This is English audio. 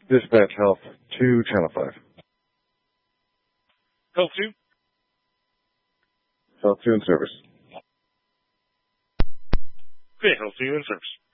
Dispatch Health 2, Channel 5. Health 2? Health 2 in service. Okay, Health 2 in service.